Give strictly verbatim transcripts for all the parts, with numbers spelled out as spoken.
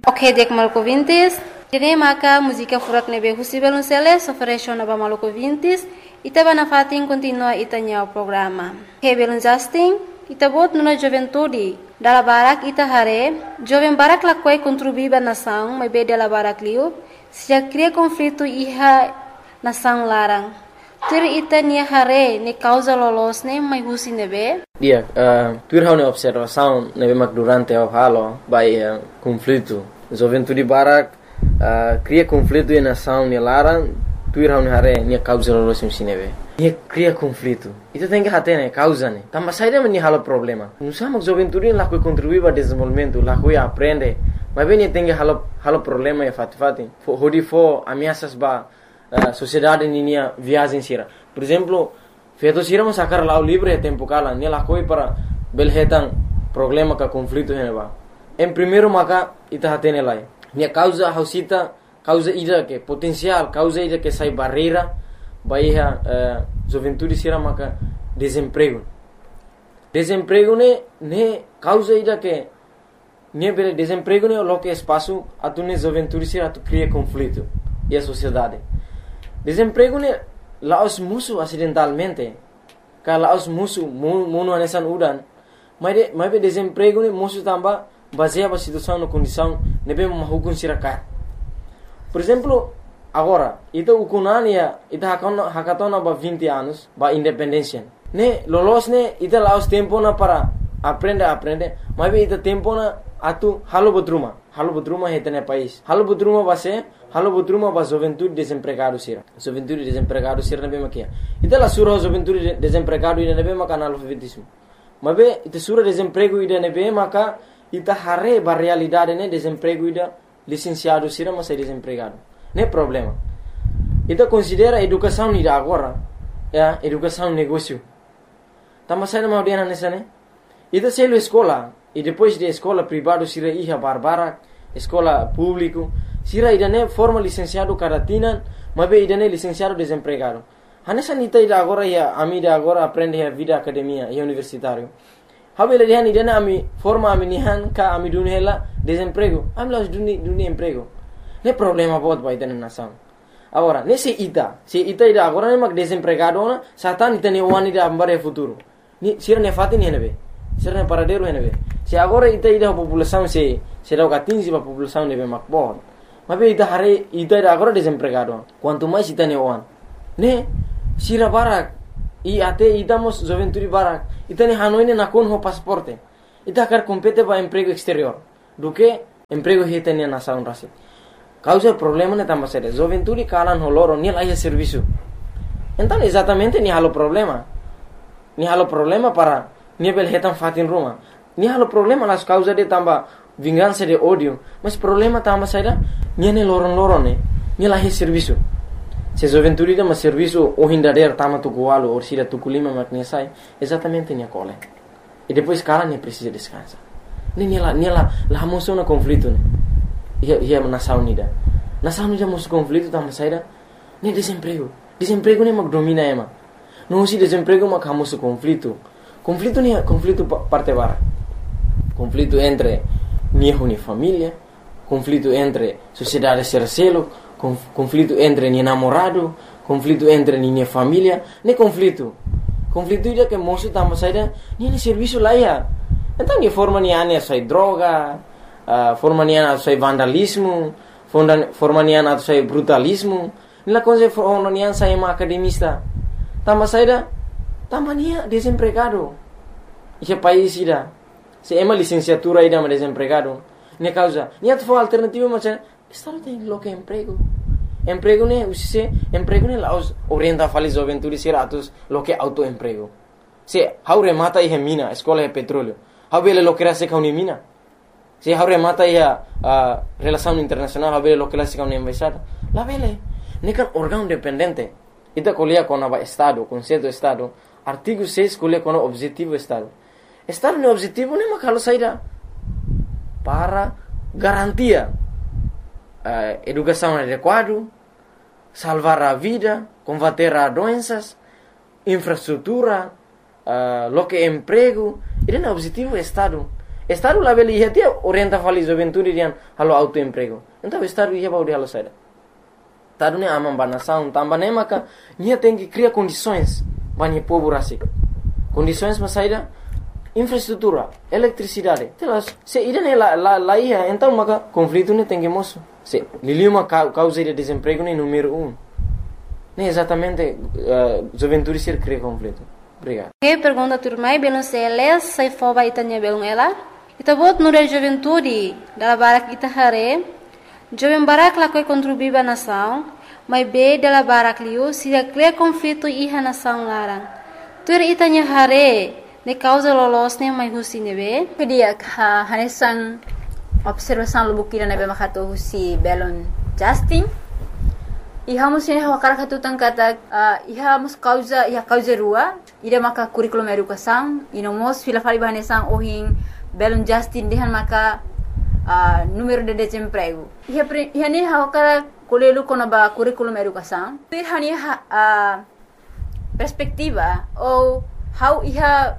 Ok, dek Maluku Vintis. Kini maka música furak nebe husi belunceles ofereció naba Maluku Vintis. Ita bana fatin continua ita o programa. Ok, belun Justin. Ita bot nuna juventude. Dala barak ita hare. Joven barak lakwai contribuiba nação, mas be dala barak liu. Se cria conflito iha nação larang. Tur ita nia hare ne causa lolos ne mai husi nebe. Dia, uh, tur hau ne observação nebe mak durante o halo by uh, conflito. Juventude barak uh, cria conflito e nação ne larang. Tur hau ne hare nia causa lolos ne nebe. Nia cria conflito. Ita tem que hate ne causa ne. Tamba saída me ni halo problema. Não sama juventude lá que contribui para desenvolvimento, lá que aprende. Mas bem tem que halo halo problema e fati fati. Hodi fo ameaças ba Uh, sociedade ninia viagem sira. Por exemplo, feito sira mo sacar lá o livre é tempo cala, ne la coi para belhetan problema ka conflito heneba. Em primeiro maka ita hatene lai. Ne causa hausita, causa ida que potencial, causa ida que sai barreira, baiha uh, juventude sira maka desemprego. Desemprego ne ne causa ida que ne bele desemprego ne lo que espaço atune juventude sira tu cria conflito e a sociedade. Desemprego ne laos musuh acidentalmente. Ka laos musuh muno anesan udan. Mas de, mas be desemprego ne musuh tamba baseia ba situação no condição nebe mahukun sirakat. Por exemplo, agora, ita ukunania ita hakona hakatona ba vinte anos ba independência. Ne lolos ne ita laos tempo na para aprende aprende, mas be ita tempo na atu halo botruma. Halo botruma hetene país. Halo botruma base Halo botruma ba juventude desempregado sira. Juventude desempregado sira nabe makia. Ita la sura juventude desempregado ida nabe maka analfabetismo. Mabe ita sura desemprego ida nabe maka ita hare ba realidade ne desemprego ida licenciado sira mas é desempregado. Ne problema. Ita considera educação ida agora, ya, educação negócio. Tamba sai na audiana nessa ne. Ita selo escola e depois de escola privado sira iha barbara, escola público sira idane forma licenciado caratina, mabe idane licenciado desempregado. Hanesa nita ida agora ya ami ida agora aprende a vida academia e universitário. Habele dihan idane ami forma ami nihan ka ami dunhela desemprego. Ami las duni duni emprego. Ne problema bot ba idane nação. Agora, nesse ita, se ita ida agora ne mag desempregado na, satan ita ne wani ida ambare futuro. Ni sira ne fati ne nebe. Sira ne paradero ne nebe. Se agora ita ida população se se dá quinze pa população nebe mag bot. Mas ita hare ita ida agora desempregado. Quanto mais ita ne wan. Ne sira barak i ate ita mos juventude barak. Ita ne hanoine na kon ho pasaporte. Ita kar compete ba emprego exterior. Do que emprego hita ne na saun rasi. Causa problema ne tamba sere. Juventude kalan ho loro ni lai serviço. Então exatamente ni halo problema. Ni halo problema para ni bel hetan fatin Roma. Ni halo problema las causa de tamba vingança de ódio, mas problema tamba saída niane loron-loron ne, ni lahi serviço. Se juventude da mas serviço o hindader tama tu coalo ou sira tu culima maknia sai, exatamente nia cole. E depois cara ne precisa descansar. Ne ni la ni la la moção na conflito ne. Ia ia nação unida. Nação unida moção conflito tamba saída ne desemprego. Desemprego ne mag domina ema. Não se desemprego mag hamoso conflito. Conflito ni conflito parte bara. Conflito entre niho ni família, conflito entre sociedade sercelo, conf, conflito entre ni namorado, conflito entre ni família, ne conflito. Conflito ida que moço tamba saída, ni ni serviço lá ia. Então ni forma ni ane sai droga, uh, forma ni ane sai vandalismo, forma, forma ni ane sai brutalismo, ni la coisa forma ni ane sai uma academista. Tamba saída, tamba ni desempregado. Ike país ida. Se é uma licenciatura ida mas desempregado. Ne causa, ni atu for alternativa mas estado tem lo que emprego. Emprego ne usise, emprego ne laos orienta fali juventude sira atus lo que autoemprego. Se haure mata e mina, escola e petróleo. Haubele lo que era se kauni mina. Se haure mata e a uh, relação internacional, haubele lo que era se kauni embaixada. La vele, ne kan órgão dependente. Ita colia com o estado, conceito do estado. Artigo seis colia com o objetivo do estado. Estado no objetivo ne makalo saída para garantia uh, educação adequada, salvar a vida, combater a doenças, infraestrutura, uh, lo que é emprego. Ele é o objetivo do Estado. Estado lá beli ia dia orienta fali juventude dian halo autoemprego. Então estado ia baudi halo saida. Tadu ne amam banação, tambah ne maka nia tem que criar condições bani povo rasik. Condições mas saida infraestrutura, eletricidade. Telas, se ida ne la la la ia, então maka conflito ne tem que moço. Se liliu uma causa de desemprego ne número um. Ne exatamente uh, juventude ser cria conflito. Obrigado. Que pergunta turmai belum seles sai foba itanya belum ela. Ita bot nura juventude dala barak ita hare. Jovem barak la koi contribuir ba nação, mas be dala barak liu se cria conflito iha nação larang. Tur itanya hare ne causa lolos ne mai husi nebe. Kedia ha hanesan observação lubukira nebe makato husi belon Justin. Iha mus ini hawakara katutan kata uh, iha mus causa iha causa rua ida maka curriculum educação ino mos fila fali bahanesan ohin belon Justin dehan maka uh, número de desemprego iha pre, iha ni hawakara kolelu kona ba curriculum educação iha ni ha, uh, perspectiva ou how iha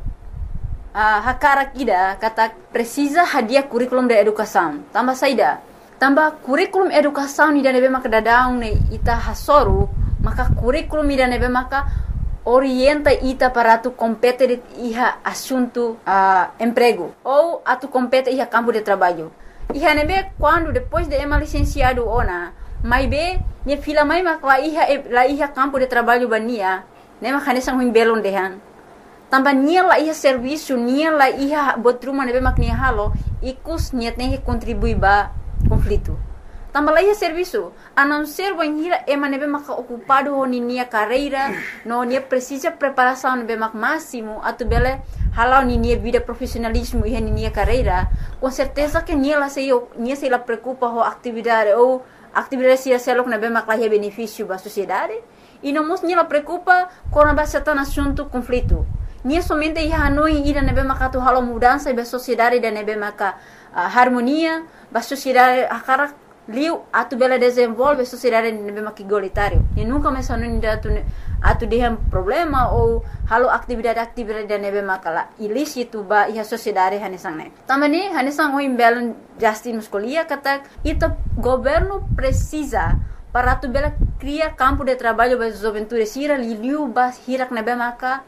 uh, hakara kida kata precisa hadiah curriculum de educação tambah saida tambah kurikulum educação ni dane be maka dadaung ne ita hasoru maka kurikulum ni dane be maka orienta ita para tu compete iha assunto uh, emprego ou atu compete iha campo de trabalho iha nebe quando depois de ema licenciado ona mai be ni fila mai maka iha la iha campo de trabalho bania ne maka ne sang belon dehan tambah nia la iha serviço nia la iha botruma nebe mak nia halo ikus niat ne contribui ba conflito. Tambah lagi serviço, a não ser banhira ema nebe maka ocupado honi nia carreira, no nia precisa preparação nebe mak máximo, atu bele halau ni nia vida profissionalismo e ni nia carreira, com certeza que nia la sei nia sei la preocupa ho atividade ou atividade sia selok nebe mak lahia benefício ba sociedade, e não mos nia la preocupa com a certain assunto conflito. Nia somente ia hanoi ida nebe maka tu halau mudança ba sociedade da nebe maka uh, harmonia ba sociedade akara liu atu bela desenvolve sociedade nebe maka igualitário e nunca mais hanoi atu atu dehem problema ou halau atividade atividade da nebe maka la ilícito ba ia sociedade hanesang ne tamani hanesang o imbelon Justin muscolia kata ita governo precisa para atu bela criar campo de trabalho ba juventude sira liu ba hirak nebe maka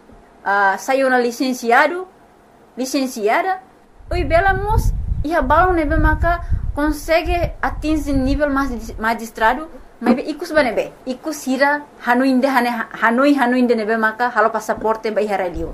Uh, saiu na licenciado, licenciada, oi bela mos ia balão nebe maka consegue atingir nível mais magistrado, mas be ikus banebe, ikus hira hanuinde hane hanoi hanuinde nebe maka halo passaporte ba ihara liur.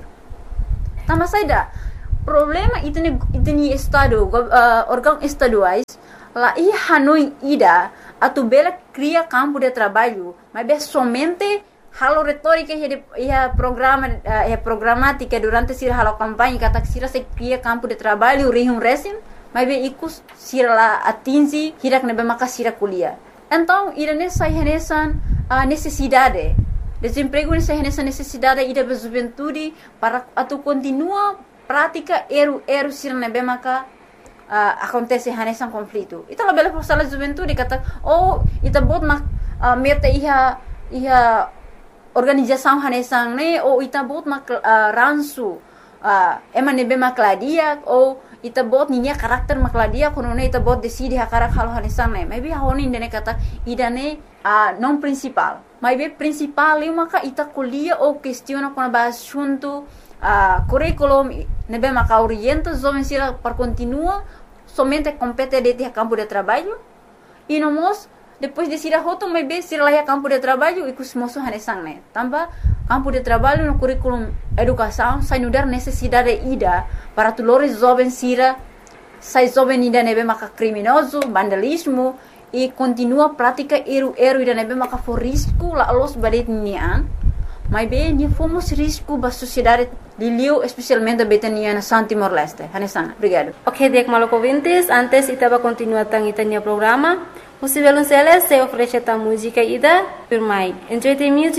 Tambah saida problema itu ni itu ni estado uh, órgão estaduais lá ia hanoi ida atu bela cria campo de trabalho, mas be somente halo retórica e a programa e a programática durante sira halo campanha kata sira se cria campo de trabalho rihum resim mas be ikus sira la atingi hirak nebe maka sira kuliah então ira ne sai hanesan a necessidade desemprego ne sai hanesan necessidade ida be juventude para atu continua prática eru eru sira nebe maka uh, acontece hanesan conflito ita la bela forsala juventude kata oh ita bot mak uh, meta iha iha organização hanesang ne ou ita bot mak uh, ransu uh, ema nebe makladia ou ita bot ninya karakter makladia kono ne ita bot decide hakarak halo hanesang ne maybe honi ne kata idane uh, non principal maybe principal eu maka ita kuliah ou questiona kono ba assunto uh, curriculum nebe maka orienta jovem sira para continua somente compete de campo de trabalho e no mos depois de sira hoto mai be sira lahia campo de trabalho ikus moso hanesang ne tambah campo de trabalho no curriculum educação sai nudar necessidade ida para tulores jovem sira sai jovem ida nebe maka criminoso vandalismo e continua prática eru eru ida nebe maka for risco la los badet nian mai be ni fomos risco ba sociedade liliu especialmente betania na San Timor Leste hanesang obrigado. Ok, dek maloko vintis antes itaba continua tang itanya programa. Possivelmente se oferece a música ida, por mais. Enjoy the music.